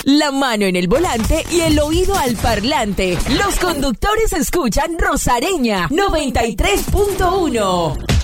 la mano en el volante y el oído al parlante. Los conductores escuchan Rosareña 93.1.